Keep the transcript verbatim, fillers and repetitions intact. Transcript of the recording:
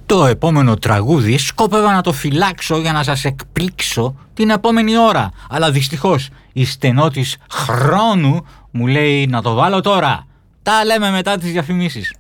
Το επόμενο τραγούδι σκόπευα να το φυλάξω για να σας εκπλήξω την επόμενη ώρα, αλλά δυστυχώς η στενότης χρόνου μου λέει να το βάλω τώρα. Τα λέμε μετά τις διαφημίσεις.